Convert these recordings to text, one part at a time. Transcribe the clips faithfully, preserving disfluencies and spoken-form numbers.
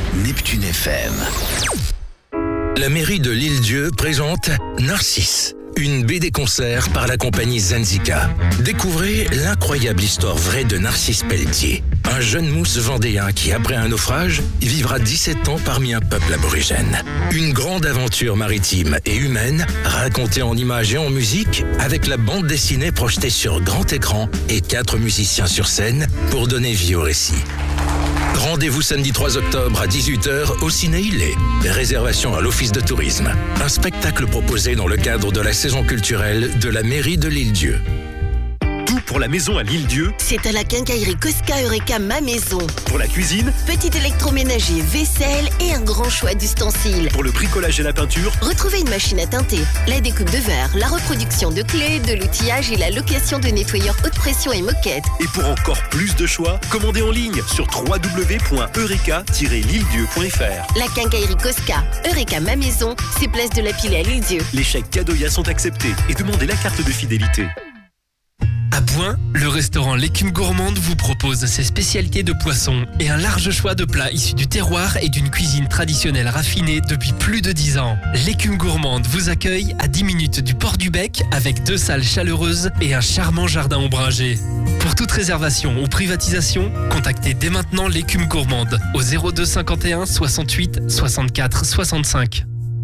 Neptune F M. La mairie de l'Île-Dieu présente Narcisse, une B D-concert par la compagnie Zenzika. Découvrez l'incroyable histoire vraie de Narcisse Pelletier, un jeune mousse vendéen qui, après un naufrage, vivra dix-sept ans parmi un peuple aborigène. Une grande aventure maritime et humaine, racontée en images et en musique, avec la bande dessinée projetée sur grand écran et quatre musiciens sur scène pour donner vie au récit. Rendez-vous samedi trois octobre à dix-huit heures au Ciné Ilé. Réservation à l'Office de tourisme. Un spectacle proposé dans le cadre de la saison culturelle de la mairie de l'Île-Dieu. Tout pour la maison à l'Île-Dieu. C'est à la quincaillerie Cosca Eureka Ma Maison. Pour la cuisine. Petit électroménager, vaisselle et un grand choix d'ustensiles. Pour le bricolage et la peinture. Retrouvez une machine à teinter, la découpe de verre, la reproduction de clés, de l'outillage et la location de nettoyeurs haute pression et moquette. Et pour encore plus de choix, commandez en ligne sur w w w point eureka tiret l'île-dieu point f r. La quincaillerie Cosca Eureka Ma Maison, c'est place de la Pile à l'Île-Dieu. Les chèques Cadoya sont acceptés et demandez la carte de fidélité. À Bouin, le restaurant L'écume gourmande vous propose ses spécialités de poisson et un large choix de plats issus du terroir et d'une cuisine traditionnelle raffinée depuis plus de dix ans. L'écume gourmande vous accueille à dix minutes du port du Bec avec deux salles chaleureuses et un charmant jardin ombragé. Pour toute réservation ou privatisation, contactez dès maintenant L'écume gourmande au zéro deux cinquante et un soixante-huit soixante-quatre soixante-cinq.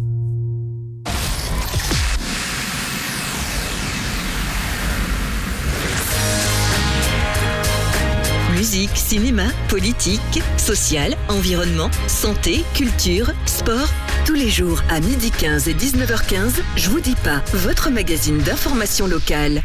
Musique, cinéma, politique, social, environnement, santé, culture, sport. Tous les jours à midi quinze et dix-neuf heures quinze, Je vous dis pas, votre magazine d'information locale.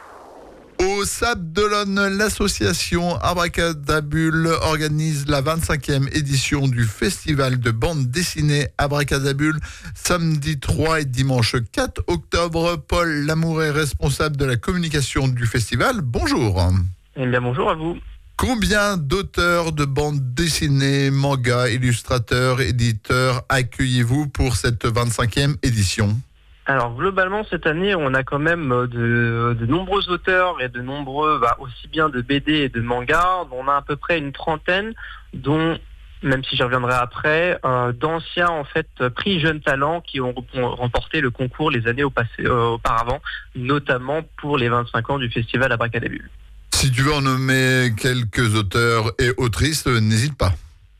Au Sable d'Olonne, l'association Abracadabule organise la vingt-cinquième édition du festival de bande dessinée Abracadabule, samedi trois et dimanche quatre octobre. Paul Lamour est responsable de la communication du festival. Bonjour. Eh bien, bonjour à vous. Combien d'auteurs de bandes dessinées, mangas, illustrateurs, éditeurs accueillez-vous pour cette vingt-cinquième édition ? Alors globalement cette année on a quand même de, de nombreux auteurs et de nombreux, bah, aussi bien de B D et de mangas, on a à peu près une trentaine, dont, même si j'y reviendrai après, euh, d'anciens en fait prix Jeunes Talents qui ont remporté le concours les années au passé, euh, auparavant, notamment pour les vingt-cinq ans du festival Abracadabule. Si tu veux en nommer quelques auteurs et autrices, n'hésite pas.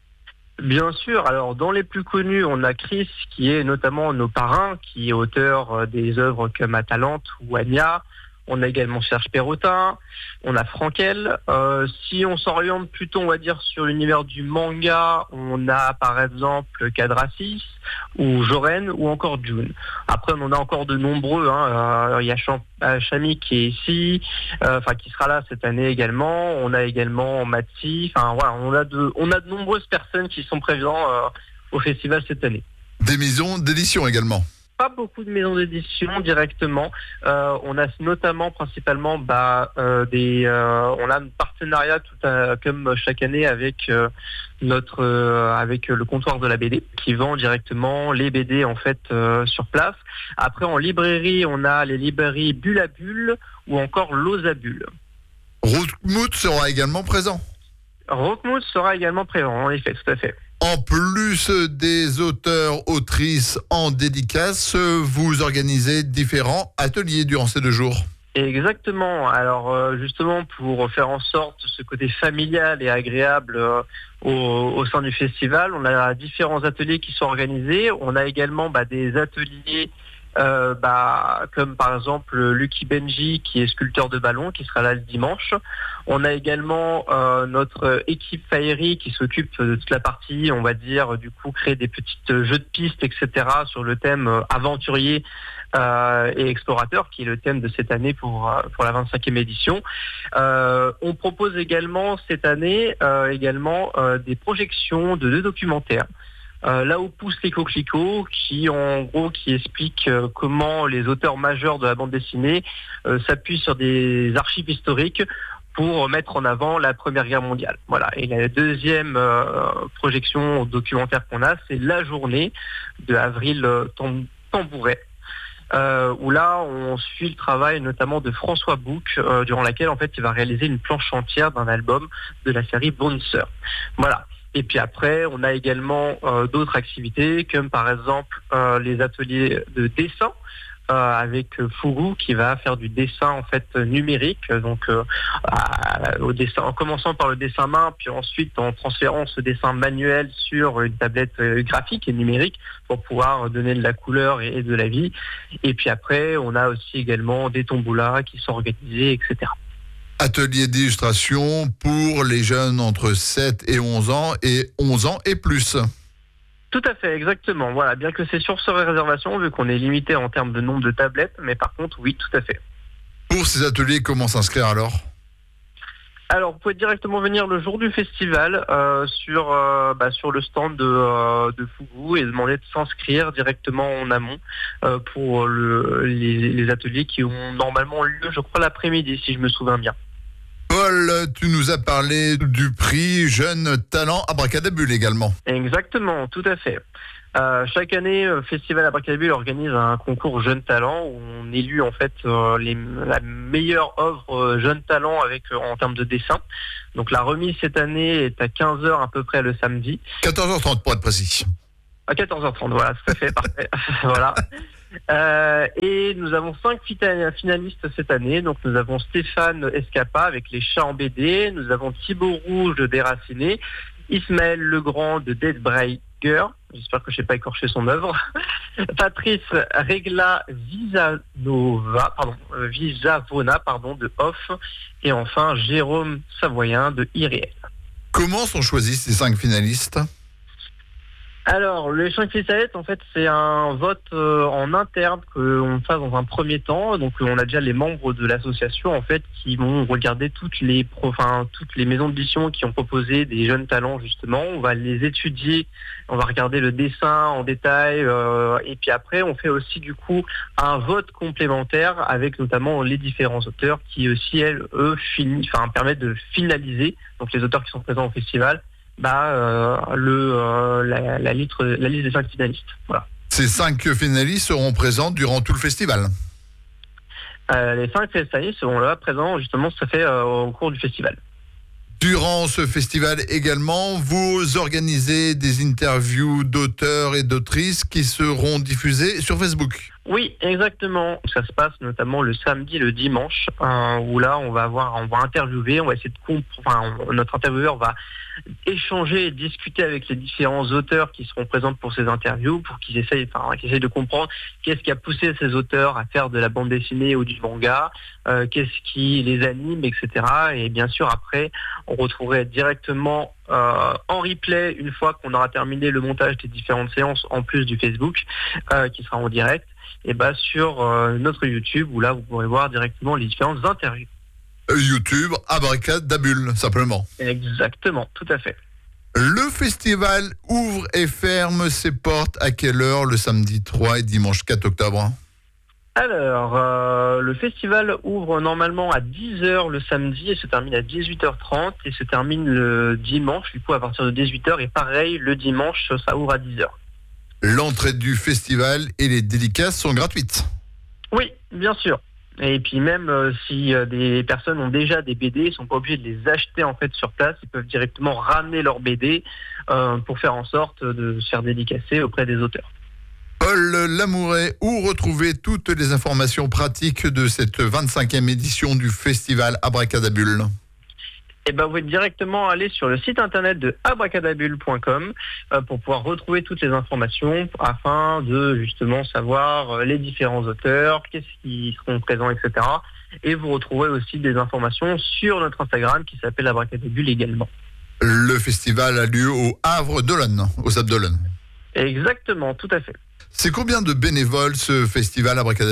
Bien sûr, alors dans les plus connus, on a Chris qui est notamment nos parrains, qui est auteur des œuvres comme Atalante ou Anya. On a également Serge Perrotin, on a Frankel. Euh, si on s'oriente plutôt, on va dire, sur l'univers du manga, on a par exemple Kadrasis ou Joren ou encore June. Après, on en a encore de nombreux. Hein. Euh, il y a Cham- Chami qui est ici, euh, enfin qui sera là cette année également. On a également Matsi. Enfin voilà, on a de, on a de nombreuses personnes qui sont présentes euh, au festival cette année. Des maisons d'édition également. Pas beaucoup de maisons d'édition directement. Euh, on a notamment principalement bah, euh, des, euh, on a un partenariat tout à, comme chaque année avec euh, notre, euh, avec le comptoir de la B D qui vend directement les B D en fait euh, sur place. Après en librairie, on a les librairies Bulle à Bulle ou encore L'Ose à Bulle. Rockmout sera également présent. Rockmout sera également présent, en effet, tout à fait. En plus des auteurs, autrices en dédicace, vous organisez différents ateliers durant ces deux jours. Exactement. Alors justement pour faire en sorte ce côté familial et agréable au, au sein du festival, on a différents ateliers qui sont organisés. On a également bah, des ateliers Euh, bah, comme par exemple Lucky Benji qui est sculpteur de ballons qui sera là le dimanche. On a également euh, notre équipe Faeri qui s'occupe de toute la partie, on va dire, du coup créer des petits jeux de pistes, et cetera sur le thème aventurier euh, et explorateur qui est le thème de cette année pour, pour la vingt-cinquième édition. Euh, on propose également cette année euh, également euh, des projections de deux documentaires. Euh, là où poussent les coquelicots, qui en gros qui explique euh, comment les auteurs majeurs de la bande dessinée euh, s'appuient sur des archives historiques pour mettre en avant la Première Guerre mondiale. Voilà. Et la deuxième euh, projection documentaire qu'on a, c'est La Journée de Avril Tambouret. Euh, où là on suit le travail notamment de François Bouc, euh, durant laquelle en fait il va réaliser une planche entière d'un album de la série Bonne Sœur. Voilà. Et puis après, on a également euh, d'autres activités, comme par exemple euh, les ateliers de dessin, euh, avec Fougou qui va faire du dessin en fait numérique, donc euh, au dessin, en commençant par le dessin main, puis ensuite en transférant ce dessin manuel sur une tablette euh, graphique et numérique pour pouvoir donner de la couleur et, et de la vie. Et puis après, on a aussi également des tomboulas qui sont organisés, et cetera. Atelier d'illustration pour les jeunes entre sept et onze ans et onze ans et plus. Tout à fait, exactement. Voilà, bien que c'est sur ce réservation, vu qu'on est limité en termes de nombre de tablettes, mais par contre, oui, tout à fait. Pour ces ateliers, comment s'inscrire alors ? Alors, vous pouvez directement venir le jour du festival euh, sur, euh, bah, sur le stand de, euh, de Fougou et demander de s'inscrire directement en amont euh, pour le, les, les ateliers qui ont normalement lieu, je crois, l'après-midi, si je me souviens bien. Paul, tu nous as parlé du prix Jeune Talent Abracadabule également. Exactement, tout à fait. Euh, chaque année, le Festival Abracadabule organise un concours Jeunes Talents où on élit en fait euh, les, la meilleure œuvre euh, Jeunes Talents avec euh, en termes de dessin. Donc la remise cette année est à quinze heures à peu près le samedi. quatorze heures trente pour être précis. À quatorze heures trente, voilà, tout à fait, parfait. Voilà. Euh, et nous avons cinq finalistes cette année. Donc nous avons Stéphane Escapa avec Les Chats en B D, nous avons Thibaut Rouge de Déraciné, Ismaël Legrand de Deadbreaker, j'espère que je n'ai pas écorché son œuvre, Patrice Regla Visanova, pardon, euh, Visavona pardon, de Off, et enfin Jérôme Savoyen de Irréel. Comment sont choisis ces cinq finalistes ? Alors, les cinq finalistes, en fait, c'est un vote euh, en interne qu'on fasse dans un premier temps. Donc, on a déjà les membres de l'association, en fait, qui vont regarder toutes les, pro- enfin, toutes les maisons d'édition qui ont proposé des jeunes talents, justement. On va les étudier, on va regarder le dessin en détail. Euh, et puis après, on fait aussi, du coup, un vote complémentaire avec notamment les différents auteurs qui aussi, elles, eux, fini, enfin, permettent de finaliser, donc les auteurs qui sont présents au festival, bah, euh, le, euh, la, la, liste, la liste des cinq finalistes. Voilà. Ces cinq finalistes seront présents durant tout le festival. Euh, les cinq finalistes seront là présents, justement, ça fait euh, au cours du festival. Durant ce festival également, vous organisez des interviews d'auteurs et d'autrices qui seront diffusées sur Facebook. Oui, exactement. Ça se passe notamment le samedi, le dimanche, euh, où là, on va avoir, on va interviewer, on va essayer de comprendre. Enfin, on, notre intervieweur va échanger et discuter avec les différents auteurs qui seront présents pour ces interviews, pour qu'ils essayent, enfin, qu'ils essayent de comprendre qu'est-ce qui a poussé ces auteurs à faire de la bande dessinée ou du manga, euh, qu'est-ce qui les anime, et cetera. Et bien sûr, après, on retrouverait directement euh, en replay, une fois qu'on aura terminé le montage des différentes séances, en plus du Facebook, euh, qui sera en direct, et bah sur euh, notre YouTube, où là, vous pourrez voir directement les différentes interviews. YouTube, Abracadabule, simplement. Exactement, tout à fait. Le festival ouvre et ferme ses portes à quelle heure le samedi trois et dimanche quatre octobre ? Alors, euh, le festival ouvre normalement à dix heures le samedi et se termine à dix-huit heures trente et se termine le dimanche, du coup à partir de dix-huit heures, et pareil, le dimanche, ça ouvre à dix heures. L'entrée du festival et les dédicaces sont gratuites. Oui, bien sûr. Et puis même euh, si euh, des personnes ont déjà des B D, ils ne sont pas obligés de les acheter en fait sur place, ils peuvent directement ramener leurs B D euh, pour faire en sorte de se faire dédicacer auprès des auteurs. Paul Lamouret, où retrouver toutes les informations pratiques de cette vingt-cinquième édition du festival Abracadabule ? Eh ben, vous pouvez directement aller sur le site internet de abracadabule point com euh, pour pouvoir retrouver toutes les informations afin de justement savoir euh, les différents auteurs, qu'est-ce qui seront présents, et cetera. Et vous retrouverez aussi des informations sur notre Instagram qui s'appelle Abracadabule également. Le festival a lieu au Havre d'Olonne, au Sable d'Olonne. Exactement, tout à fait. C'est combien de bénévoles ce festival Abracadabule ?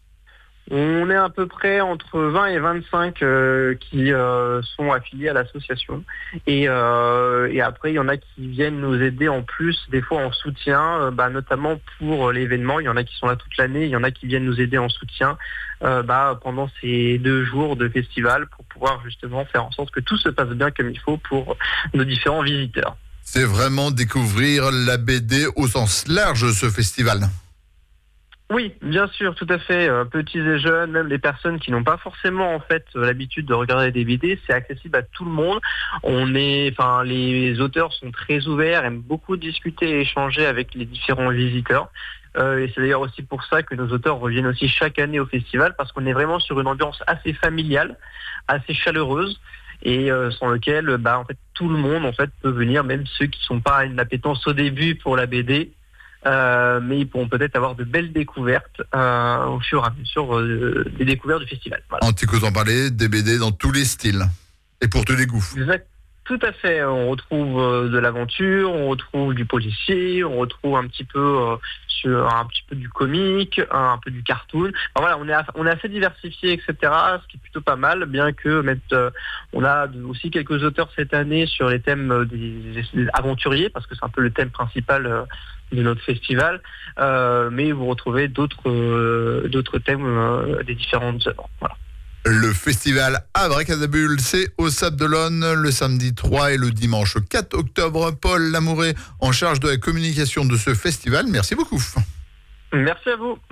On est à peu près entre vingt et vingt-cinq euh, qui euh, sont affiliés à l'association. Et, euh, et après, il y en a qui viennent nous aider en plus, des fois en soutien, euh, bah, notamment pour l'événement. Il y en a qui sont là toute l'année, il y en a qui viennent nous aider en soutien euh, bah, pendant ces deux jours de festival pour pouvoir justement faire en sorte que tout se passe bien comme il faut pour nos différents visiteurs. C'est vraiment découvrir la B D au sens large, ce festival. Oui, bien sûr, tout à fait. Euh, petits et jeunes, même les personnes qui n'ont pas forcément en fait euh, l'habitude de regarder des B D, c'est accessible à tout le monde. On est, enfin, les auteurs sont très ouverts, aiment beaucoup discuter et échanger avec les différents visiteurs. Euh, et c'est d'ailleurs aussi pour ça que nos auteurs reviennent aussi chaque année au festival, parce qu'on est vraiment sur une ambiance assez familiale, assez chaleureuse, et euh, sans lequel, bah, en fait, tout le monde en fait peut venir, même ceux qui sont pas à une appétence au début pour la B D. Euh, mais ils pourront peut-être avoir de belles découvertes euh, au fur et à mesure euh, des découvertes du festival. Voilà. Anticos en parlait, des B D dans tous les styles et pour tous les goûts. Exact. Tout à fait. On retrouve euh, de l'aventure, on retrouve du policier, on retrouve un petit peu euh, sur un petit peu du comique, un, un peu du cartoon. Enfin, voilà, on est on est assez diversifié, et cetera. Ce qui est plutôt pas mal, bien que mettre, euh, on a aussi quelques auteurs cette année sur les thèmes des, des aventuriers, parce que c'est un peu le thème principal euh, de notre festival. Euh, mais vous retrouvez d'autres euh, d'autres thèmes euh, des différentes œuvres. Voilà. Le festival Abracadabule, c'est au Sable d'Olonne le samedi trois et le dimanche quatre octobre. Paul Lamouré, en charge de la communication de ce festival. Merci beaucoup. Merci à vous.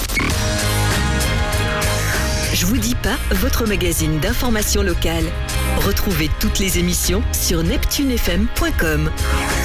Je vous dis pas, votre magazine d'information locale. Retrouvez toutes les émissions sur neptune f m point com.